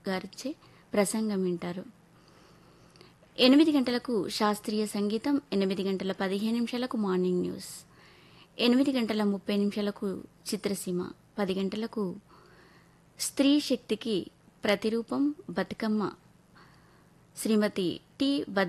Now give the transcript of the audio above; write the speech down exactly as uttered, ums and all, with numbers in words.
గారిచే ప్రసంగం వింటారు. ఎనిమిది గంటలకు శాస్త్రీయ సంగీతం, ఎనిమిది గంటల పదిహేను నిమిషాలకు మార్నింగ్ న్యూస్, ఎనిమిది గంటల ముప్పై నిమిషాలకు చిత్రసీమ, పది గంటలకు స్త్రీ శక్తికి ప్రతిరూపం బతుకమ్మ శ్రీమతి టి